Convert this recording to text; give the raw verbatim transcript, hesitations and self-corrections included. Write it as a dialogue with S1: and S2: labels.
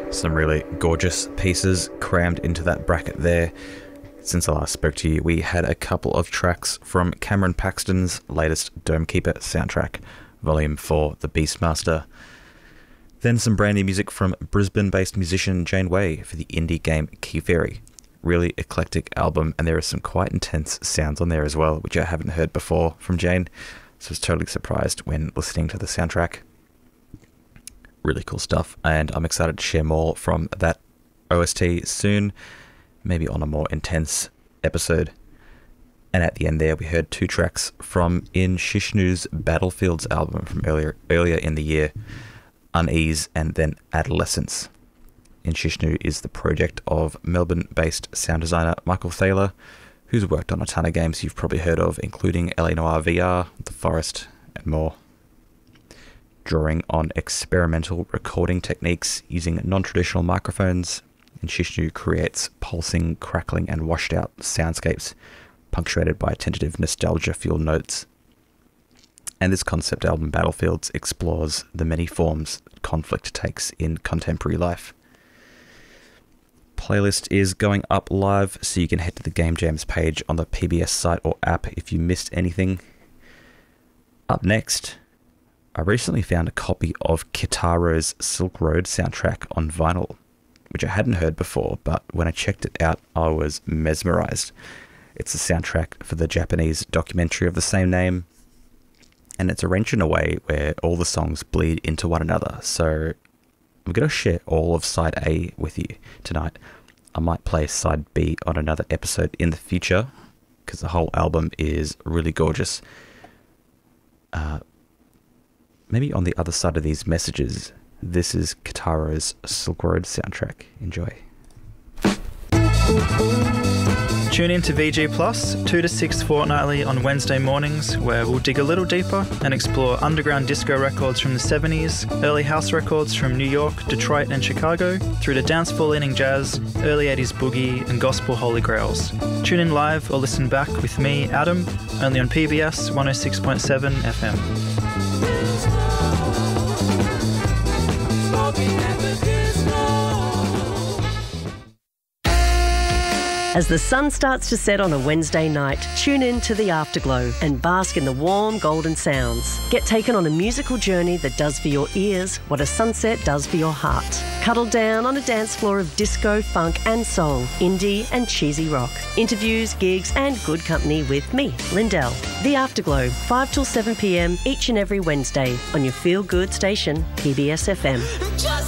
S1: Some really gorgeous pieces crammed into that bracket there. Since I last spoke to you, we had a couple of tracks from Cameron Paxton's latest Domekeeper soundtrack, Volume four, The Beastmaster. Then some brand new music from Brisbane-based musician Jane Way for the indie game Key Fairy. Really eclectic album, and there are some quite intense sounds on there as well, which I haven't heard before from Jane, so I was totally surprised when listening to the soundtrack. Really cool stuff, and I'm excited to share more from that O S T soon, maybe on a more intense episode. And at the end there, we heard two tracks from In Shishnu's Battlefields album from earlier earlier in the year, Unease and then Adolescence. In Shishnu is the project of Melbourne-based sound designer Michael Thaler, who's worked on a ton of games you've probably heard of, including L A Noire V R, The Forest, and more. Drawing on experimental recording techniques using non-traditional microphones, and Shishnu creates pulsing, crackling and washed out soundscapes punctuated by tentative nostalgia-fueled notes. And this concept album, Battlefields, explores the many forms conflict takes in contemporary life. Playlist is going up live, so you can head to the Game Jams page on the P B S site or app if you missed anything. Up next, I recently found a copy of Kitaro's Silk Road soundtrack on vinyl, which I hadn't heard before, but when I checked it out, I was mesmerized. It's the soundtrack for the Japanese documentary of the same name, and it's arranged in a way where all the songs bleed into one another, so I'm going to share all of side A with you tonight. I might play side B on another episode in the future, because the whole album is really gorgeous. Uh... Maybe on the other side of these messages, this is Kitaro's Silk Road soundtrack. Enjoy.
S2: Tune in to V G Plus, two to six fortnightly on Wednesday mornings, where we'll dig a little deeper and explore underground disco records from the seventies, early house records from New York, Detroit and Chicago, through to danceful-leaning jazz, early eighties boogie and gospel holy grails. Tune in live or listen back with me, Adam, only on P B S one oh six point seven F M.
S3: As the sun starts to set on a Wednesday night, tune in to The Afterglow and bask in the warm golden sounds. Get taken on a musical journey that does for your ears what a sunset does for your heart. Cuddle down on a dance floor of disco, funk and soul, indie and cheesy rock. Interviews, gigs and good company with me, Lindell. The Afterglow, five till seven p m each and every Wednesday on your feel-good station, P B S F M.